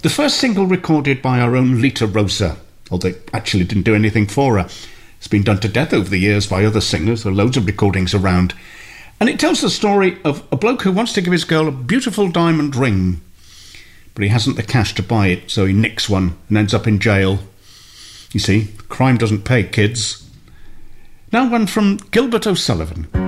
The first single recorded by our own Lita Rosa, although they actually didn't do anything for her. It's been done to death over the years by other singers. There are loads of recordings around. And it tells the story of a bloke who wants to give his girl a beautiful diamond ring, but he hasn't the cash to buy it, so he nicks one and ends up in jail. You see, crime doesn't pay, kids. Now one from Gilbert O'Sullivan.